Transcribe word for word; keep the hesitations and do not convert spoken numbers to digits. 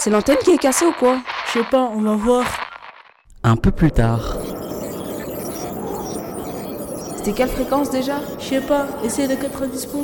C'est l'antenne qui est cassée ou quoi? Je sais pas, on va voir. Un peu plus tard. C'était quelle fréquence déjà? Je sais pas, essaye de quatre-vingt-dix point